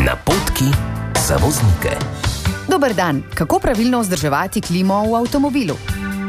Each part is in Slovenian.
Napotki za voznike. Dober dan, kako pravilno vzdrževati klimo v avtomobilu?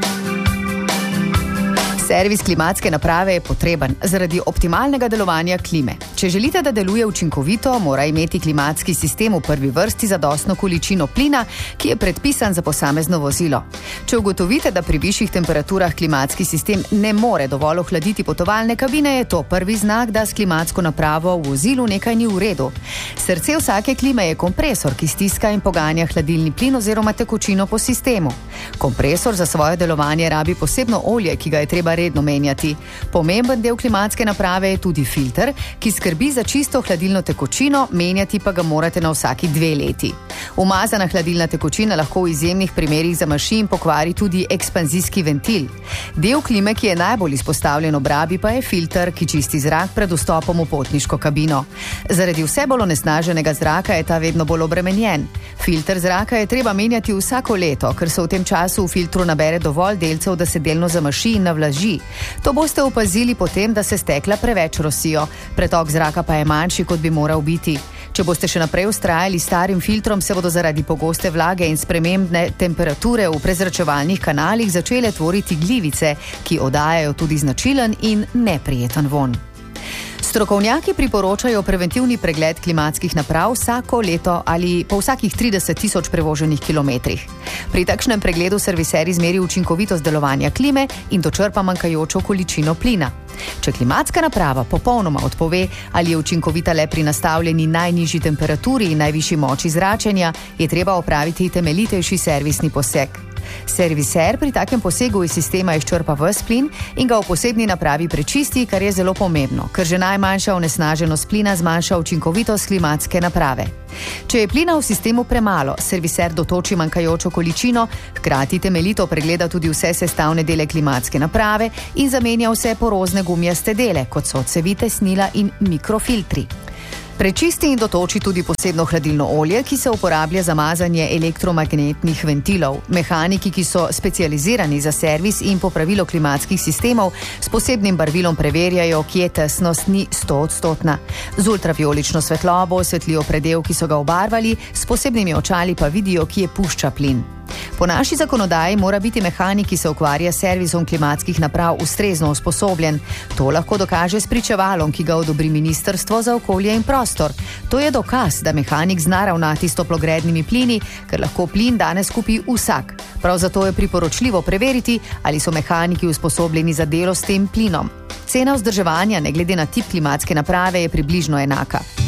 Servis klimatske naprave je potreben zaradi optimalnega delovanja klime. Če želite, da deluje učinkovito, mora imeti klimatski sistem v prvi vrsti zadostno količino plina, ki je predpisan za posamezno vozilo. Če ugotovite, da pri višjih temperaturah klimatski sistem ne more dovolj ohladiti potovalne kabine, je to prvi znak, da s klimatsko napravo v vozilu nekaj ni v redu. Srce vsake klime je kompresor, ki stiska in poganja hladilni plin oziroma tekočino po sistemu. Kompresor za svoje delovanje rabi posebno olje, ki ga je treba redno menjati. Pomemben del klimatske naprave je tudi filter, ki skrbi za čisto hladilno tekočino, menjati pa ga morate na vsaki 2 leti. Umazana hladilna tekočina lahko v izjemnih primerih za mašin pokvari tudi ekspanzijski ventil. Del klime, ki je najbolj izpostavljen obrabi, pa je filter, ki čisti zrak pred vstopom v potniško kabino. Zaradi vse bolj onesnaženega zraka je ta vedno bolj obremenjen. Filter zraka je treba menjati vsako leto, ker se v tem času v filtru nabere dovolj delcev, da se delno zamaši in navlaži. To boste opazili potem, da se stekla preveč rosijo, pretok zraka pa je manjši, kot bi moral biti. Če boste še naprej vztrajali s starim filtrom, se bodo zaradi pogoste vlage in spremembne temperature v prezračevalnih kanalih začele tvoriti glivice, ki oddajajo tudi značilen in neprijeten vonj. Strokovnjaki priporočajo preventivni pregled klimatskih naprav vsako leto ali po vsakih 30 tisoč prevoženih kilometrih. Pri takšnem pregledu serviser izmeri učinkovitost delovanja klime in dočrpa manjkajočo količino plina. Če klimatska naprava popolnoma odpove ali je učinkovita le pri nastavljeni najnižji temperaturi in najvišji moči zračenja, je treba opraviti temeljitejši servisni poseg. Serviser pri takem posegu iz sistema izčrpa ves plin in ga v posebni napravi prečisti, kar je zelo pomembno, ker že najmanjša onesnaženost plina zmanjša učinkovitost klimatske naprave. Če je plina v sistemu premalo, serviser dotoči manjkajočo količino, hkrati temeljito pregleda tudi vse sestavne dele klimatske naprave in zamenja vse porozne gumijaste dele, kot so cevi, tesnila in mikrofiltri. Prečisti in dotoči tudi posebno hladilno olje, ki se uporablja za mazanje elektromagnetnih ventilov. Mehaniki, ki so specializirani za servis in popravilo klimatskih sistemov, s posebnim barvilom preverjajo, kje tesnost ni 100-odstotna. Z ultraviolično svetlobo osvetlijo predel, ki so ga obarvali, s posebnimi očali pa vidijo, kje pušča plin. Po naši zakonodaji mora biti mehanik, ki se ukvarja s servisom klimatskih naprav, ustrezno usposobljen. To lahko dokaže s pričevalom, ki ga odobri Ministrstvo za okolje in prostor. To je dokaz, da mehanik zna ravnati s toplogrednimi plini, ker lahko plin danes kupi vsak. Prav zato je priporočljivo preveriti, ali so mehaniki usposobljeni za delo s tem plinom. Cena vzdrževanja, ne glede na tip klimatske naprave, je približno enaka.